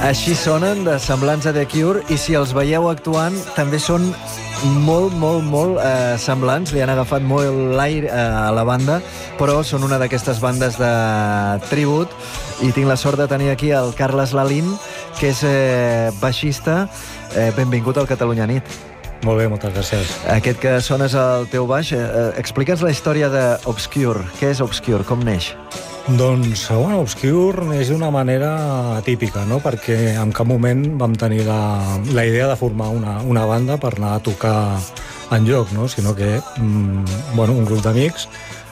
Així sonen, de semblants a The Cure, i si els veieu actuant, també són molt semblants. Li han agafat molt l'aire a la banda, però són una d'aquestes bandes de tribut, i tinc la sort de tenir aquí el Carles Lalín, que és baixista. Benvingut al Catalunya Nit. Molt bé, moltes gràcies. Aquest que sona és el teu baix. Explica'ns la història d'Obscure. Què és Obscure? Com neix? Doncs, bueno, Obscure neix d'una manera atípica, no? Perquè en cap moment vam tenir la idea de formar una banda per anar a tocar enlloc, no? Sinó que, bueno, un grup d'amics,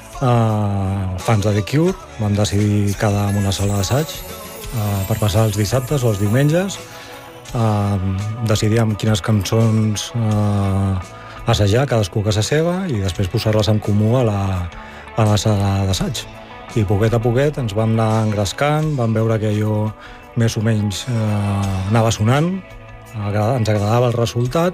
fans de The Cure, vam decidir quedar en una sala d'assaig per passar els dissabtes o els diumenges, decidíem quines cançons assajar, cadascú a casa seva, i després posar-les en comú a la sala d'assaig. I poquet a poquet ens vam anar engrescant, vam veure que allò més o menys anava sonant, ens agradava el resultat,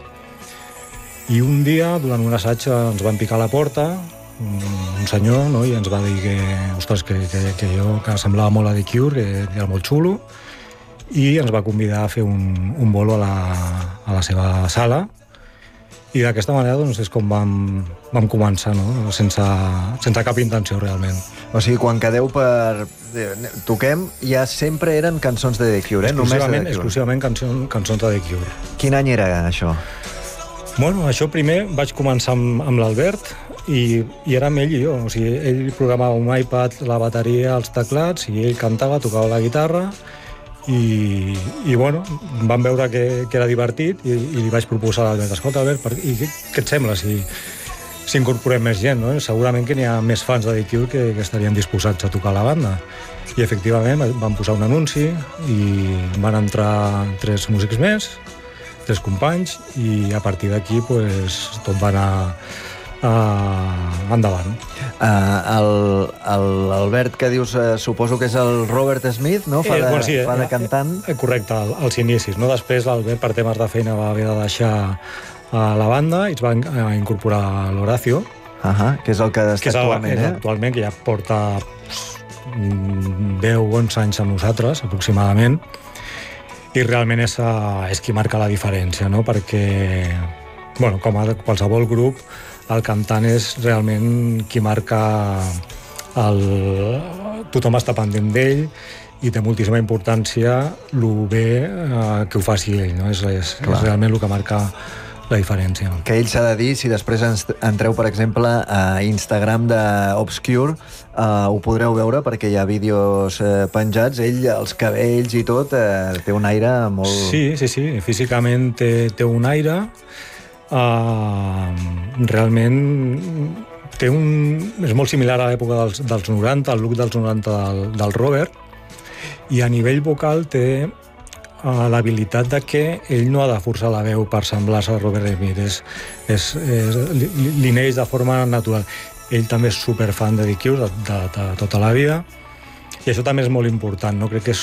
i un dia, durant un assaig, ens van picar a la porta un senyor, no? I ens va dir que, ostres, que semblava molt a The Cure, que era molt xulo, i ens va convidar a fer un bolo a la seva sala, i d'aquesta manera doncs, és com vam començar, no? Sense cap intenció, realment. O sigui, quan quedeu toquem, ja sempre eren cançons de The Cure, només de The Cure. Exclusivament cançons de The Cure. Quin any era això? Bueno, això primer vaig començar amb l'Albert, i érem ell i jo. O sigui, ell programava un iPad, la bateria, els teclats, i ell cantava, tocava la guitarra, i bueno, vam veure que era divertit, i li vaig proposar a l'Albert: escolta, Albert, què et sembla si incorporem més gent, no? Segurament que n'hi ha més fans de The Cure que estarien disposats a tocar la banda. I efectivament vam posar un anunci i van entrar 3 músics més, 3 companys, i a partir d'aquí pues, tot va anar endavant. L'Albert que dius, suposo que és el Robert Smith, no? Fa de cantant. Correcte, als inicis, no? Després l'Albert, per temes de feina, va haver de deixar la banda i es va incorporar l'Horacio, que és el que està actualment. Actualment, que ja porta 10 o 11 anys amb nosaltres, aproximadament, i realment és qui marca la diferència, no? Perquè, bueno, com a qualsevol grup, el cantant és realment qui marca tothom està pendent d'ell, i té moltíssima importància el bé que ho faci ell, no? És realment el que marca la diferència. Que ell s'ha de dir, si després entreu, per exemple, a Instagram d'Obscure, ho podreu veure perquè hi ha vídeos penjats. Ell, els cabells i tot, té un aire molt... Sí, físicament té un aire. Realment és molt similar a l'època dels 90, el look dels 90 del Robert, i a nivell vocal té l'habilitat de que ell no ha de forçar la veu per semblar-se a Robert Smith, li neix de forma natural. Ell també és superfan de The Cure de tota la vida, i això també és molt important, no? Crec que és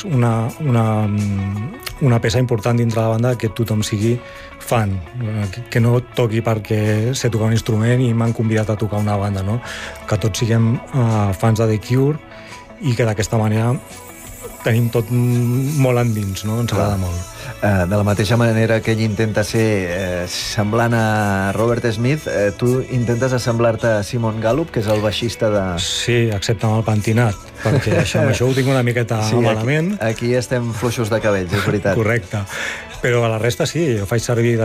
una peça important dintre la banda que tothom sigui fan, que no toqui perquè sé tocar un instrument i m'han convidat a tocar una banda, no? Que tots siguem fans de The Cure i que d'aquesta manera tenim tot molt endins, no? Ens agrada molt. De la mateixa manera que ell intenta ser semblant a Robert Smith, tu intentes assemblar-te a Simon Gallup, que és el baixista de... Sí, excepte amb el pentinat, perquè això ho tinc una miqueta malament. Aquí estem fluixos de cabells, és veritat. Correcte. Però a la resta sí, jo faig servir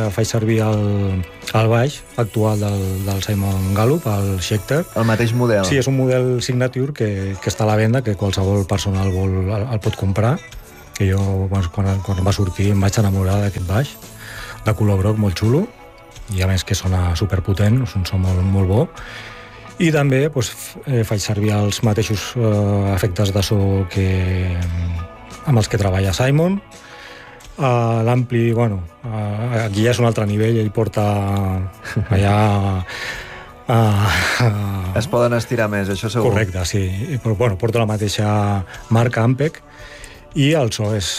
el baix actual del Simon Gallup, el Schecter. El mateix model. Sí, és un model Signature que està a la venda, que qualsevol persona el pot comprar, que jo, quan va sortir, em vaig enamorar d'aquest baix, de color groc, molt xulo, i a més que sona superpotent, és un so molt bo. I també faig servir els mateixos efectes de so amb els que treballa Simon. L'ampli, aquí ja és un altre nivell, ell porta allà... Es poden estirar més, això segur. Correcte, sí. Però, porta la mateixa marca Ampeg, i el so és,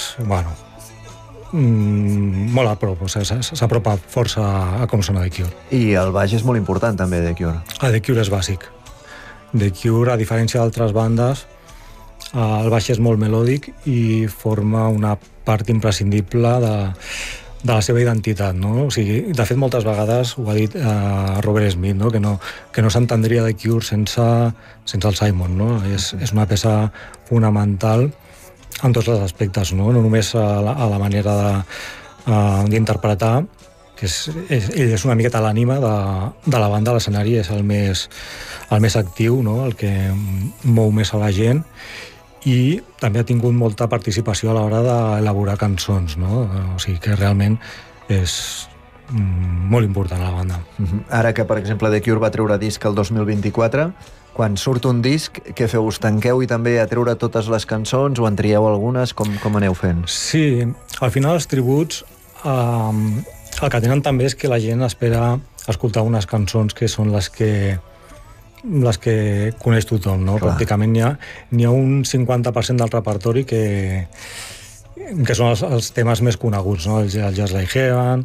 molt a prop, s'apropa força a com sona The Cure. I el baix és molt important, també, The Cure. The Cure és bàsic. The Cure, a diferència d'altres bandes, el baix és molt melòdic i forma una part imprescindible de la seva identitat, no? O sigui, de fet, moltes vegades ho ha dit Robert Smith, no? Que no s'entendria The Cure sense el Simon, no? És una peça fonamental en tots els aspectes, no? No només a la manera d'interpretar, que ell és una miqueta l'ànima de la banda a l'escenari, és el més actiu, no? El que mou més a la gent, i també ha tingut molta participació a l'hora d'elaborar cançons, no? O sigui que realment és molt important a la banda. Ara que, per exemple, The Cure va treure disc el 2024, quan surt un disc, què feu? Us tanqueu i també a treure totes les cançons o en trieu algunes? Com aneu fent? Sí, al final els tributs el que tenen també és que la gent espera escoltar unes cançons que són les que coneix tothom, no? Clar. Pràcticament n'hi ha un 50% del repertori que són els temes més coneguts, no? El Just Like Heaven,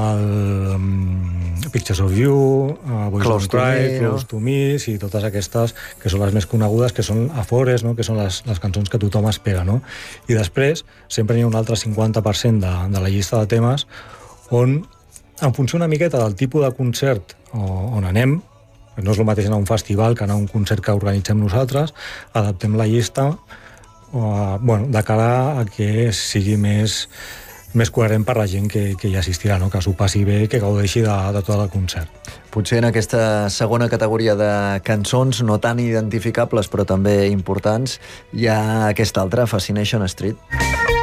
el Pictures of You, Boys Don't Cry, Close to Me, i totes aquestes que són les més conegudes, que són afores, no? Que són les cançons que tothom espera, no? I després sempre n'hi ha un altre 50% de la llista de temes on, en funció una miqueta del tipus de concert on anem, no és el mateix anar a un festival que anar a un concert que organitzem nosaltres, adaptem la llista de cara a que sigui més coherent per la gent que hi assistirà, no? Que s'ho passi bé, que gaudeixi de tot el concert. Potser en aquesta segona categoria de cançons no tan identificables però també importants hi ha aquesta altra, Fascination Street.